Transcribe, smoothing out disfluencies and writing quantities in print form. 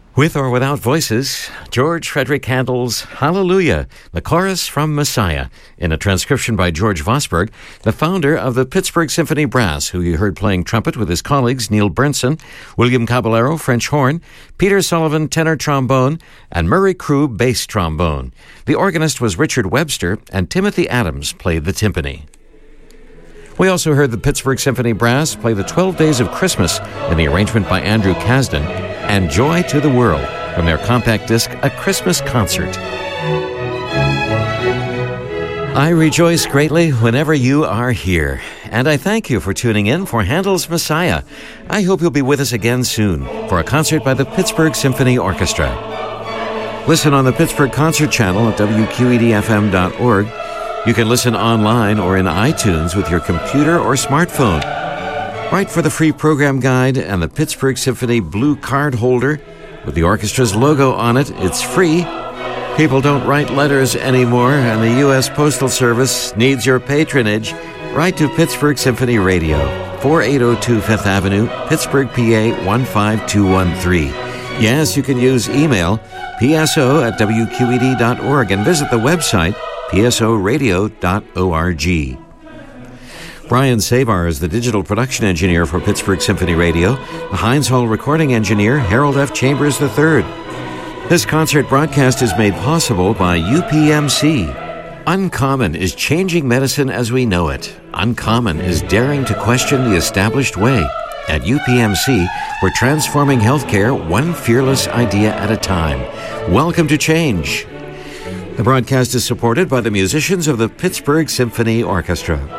With or without voices, George Frederick Handel's Hallelujah, the chorus from Messiah, in a transcription by George Vosberg, the founder of the Pittsburgh Symphony Brass, who you heard playing trumpet with his colleagues Neil Bernson, William Caballero, French horn, Peter Sullivan, tenor trombone, and Murray Crew, bass trombone. The organist was Richard Webster, and Timothy Adams played the timpani. We also heard the Pittsburgh Symphony Brass play the 12 Days of Christmas in the arrangement by Andrew Kasdan, and Joy to the World from their compact disc, A Christmas Concert. I rejoice greatly whenever you are here, and I thank you for tuning in for Handel's Messiah. I hope you'll be with us again soon for a concert by the Pittsburgh Symphony Orchestra. Listen on the Pittsburgh Concert Channel at WQEDFM.org. You can listen online or in iTunes with your computer or smartphone. Write for the free program guide and the Pittsburgh Symphony blue card holder with the orchestra's logo on it. It's free. People don't write letters anymore, and the U.S. Postal Service needs your patronage. Write to Pittsburgh Symphony Radio, 4802 Fifth Avenue, Pittsburgh, PA 15213. Yes, you can use email, pso@wqed.org, and visit the website, psoradio.org. Brian Savar is the digital production engineer for Pittsburgh Symphony Radio, the Heinz Hall recording engineer, Harold F. Chambers III. This concert broadcast is made possible by UPMC. Uncommon is changing medicine as we know it. Uncommon is daring to question the established way. At UPMC, we're transforming healthcare one fearless idea at a time. Welcome to change. The broadcast is supported by the musicians of the Pittsburgh Symphony Orchestra.